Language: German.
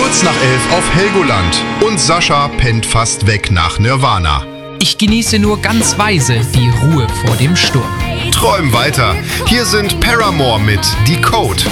Kurz nach 11 auf Helgoland und Sascha pennt fast weg nach Nirvana. Ich genieße nur ganz weise die Ruhe vor dem Sturm. Träum weiter. Hier sind Paramore mit Decode.